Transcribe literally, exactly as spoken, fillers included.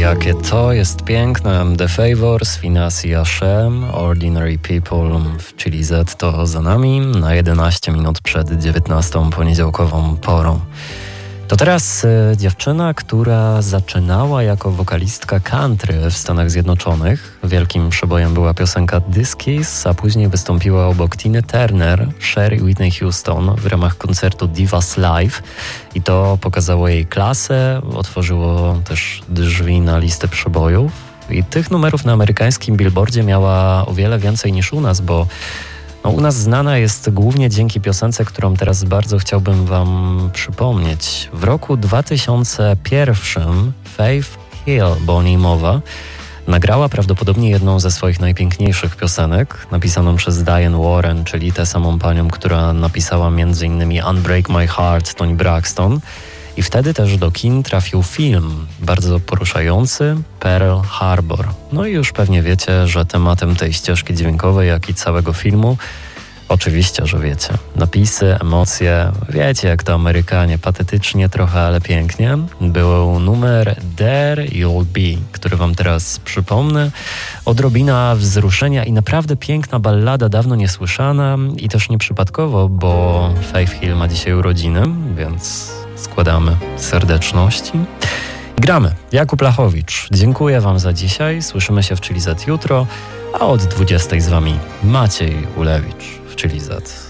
Jakie to jest piękne. The Favours, Finneas i Ashem, Ordinary People w Chili Z to za nami na jedenaście minut przed dziewiętnastą poniedziałkową porą. To teraz y, dziewczyna, która zaczynała jako wokalistka country w Stanach Zjednoczonych. Wielkim przebojem była piosenka This Kiss, a później wystąpiła obok Tiny Turner, Cher i Whitney Houston w ramach koncertu Divas Live. I to pokazało jej klasę, otworzyło też drzwi na listę przebojów. I tych numerów na amerykańskim Billboardzie miała o wiele więcej niż u nas, bo no, u nas znana jest głównie dzięki piosence, którą teraz bardzo chciałbym wam przypomnieć. W roku dwa tysiące pierwszym Faith Hill, bo o niej mowa, nagrała prawdopodobnie jedną ze swoich najpiękniejszych piosenek, napisaną przez Diane Warren, czyli tę samą panią, która napisała między innymi Unbreak My Heart Toni Braxton. I wtedy też do kin trafił film bardzo poruszający, Pearl Harbor. No i już pewnie wiecie, że tematem tej ścieżki dźwiękowej, jak i całego filmu, oczywiście, że wiecie, napisy, emocje, wiecie jak to Amerykanie, patetycznie trochę, ale pięknie. Był numer There You'll Be, który wam teraz przypomnę. Odrobina wzruszenia i naprawdę piękna ballada, dawno niesłyszana i też nieprzypadkowo, bo Faith Hill ma dzisiaj urodziny, więc składamy serdeczności. Gramy. Jakub Lachowicz. Dziękuję wam za dzisiaj. Słyszymy się w Chili Z jutro, a od dwudziestej z wami Maciej Ulewicz w Chili Z.